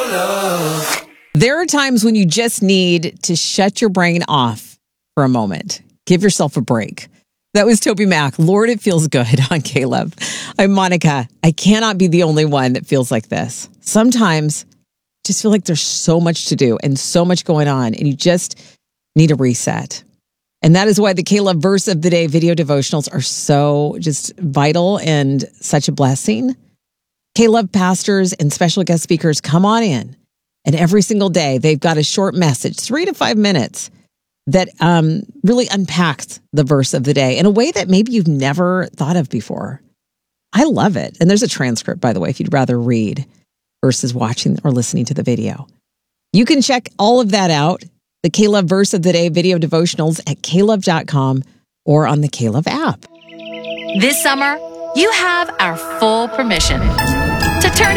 There are times when you just need to shut your brain off for a moment. Give yourself a break. That was Toby Mac. Lord, it feels good on Caleb. I'm Monica. I cannot be the only one that feels like this. Sometimes just feel like there's so much to do and so much going on, and you just need a reset. And that is why the Caleb Verse of the Day video devotionals are so just vital and such a blessing. Caleb pastors and special guest speakers come on in, and every single day they've got a short message, 3 to 5 minutes, that really unpacks the verse of the day in a way that maybe you've never thought of before. I love it. And there's a transcript, by the way, if you'd rather read versus watching or listening to the video. You can check all of that out, the Caleb Verse of the Day video devotionals at caleb.com or on the Caleb app. This summer, you have our full permission to turn